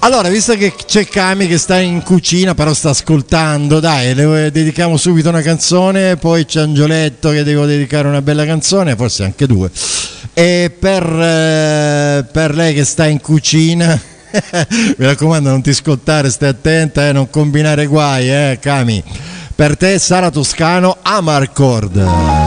Allora, visto che c'è Cami che sta in cucina, però sta ascoltando, dai, le dedichiamo subito una canzone, poi c'è Angioletto che devo dedicare una bella canzone, forse anche due. E per lei che sta in cucina, mi raccomando, non ti scottare, stai attenta, non combinare guai, Cami. Per te Sara Toscano, Amarcord.